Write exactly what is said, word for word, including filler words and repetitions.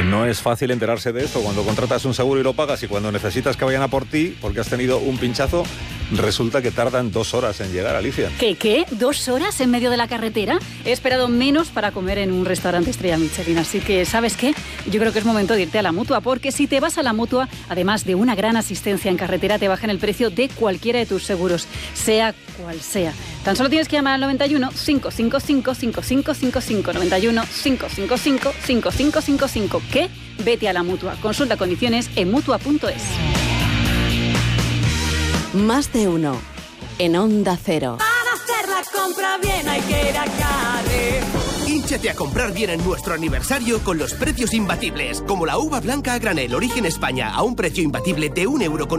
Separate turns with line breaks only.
no es fácil enterarse de esto cuando contratas un seguro y lo pagas, y cuando necesitas que vayan a por ti porque has tenido un pinchazo, resulta que tardan dos horas en llegar, Alicia.
¿Qué, qué? ¿Dos horas en medio de la carretera? He esperado menos para comer en un restaurante estrella Michelin, así que, ¿sabes qué? Yo creo que es momento de irte a la Mutua, porque si te vas a la Mutua, además de una gran asistencia en carretera, te bajan el precio de cualquiera de tus seguros, sea cual sea. Tan solo tienes que llamar al noventa y uno, cinco cinco cinco, cinco cinco cinco cinco, noventa y uno, cinco cinco cinco, cinco cinco cinco cinco. ¿Qué? Vete a la Mutua. Consulta condiciones en mutua punto es.
Más de uno en Onda Cero.
Para hacer la compra bien hay que ir a Carrefour. Hínchate a comprar bien en nuestro aniversario con los precios imbatibles, como la uva blanca a granel origen España a un precio imbatible de un euro con